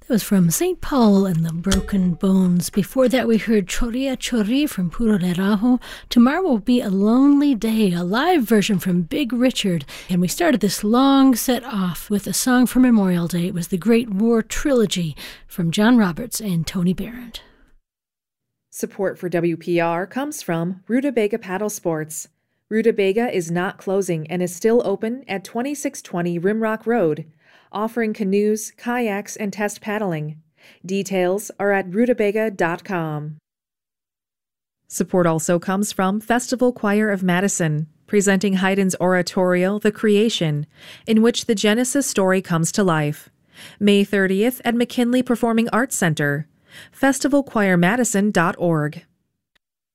That was from St. Paul and the Broken Bones. Before that, we heard Choria Chori from Puro de Rajo. Tomorrow will be A Lonely Day, a live version from Big Richard. And we started this long set off with a song for Memorial Day. It was the Great War Trilogy from John Roberts and Tony Barrett. Support for WPR comes from Rutabaga Paddle Sports. Rutabaga is not closing and is still open at 2620 Rimrock Road, offering canoes, kayaks, and test paddling. Details are at rutabaga.com. Support also comes from Festival Choir of Madison, presenting Haydn's oratorio, The Creation, in which the Genesis story comes to life. May 30th at McKinley Performing Arts Center. festivalchoirmadison.org.